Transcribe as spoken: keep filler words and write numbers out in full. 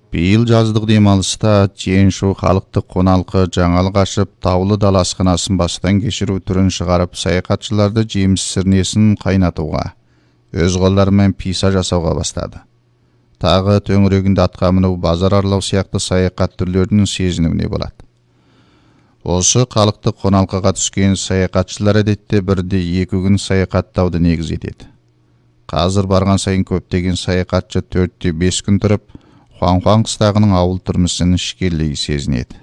Бейіл жаздық демалыста Чиэншу халықтық қоналқы жаңалық ашып, таулы дала асханасын бастан кешіру түрін шығарып, саяхатшыларды жеміс сірнесін қайнатуға, өз қолдарымен писа жасауға бастады. Тағы төңірегінде атқа міну, базар аралау сияқты саяхат түрлерінің сезінуіне болады. Осы халықтық қоналқыға түскен саяхатшылар әдетте бірде екі күн саяхаттауды негіз етеді. Қазір барған сайын көптеген саяхатшы төртте бес күн тұрып, Хуан-Хуан қыстағының ауыл тұрмысын ішкерлей сезінеді.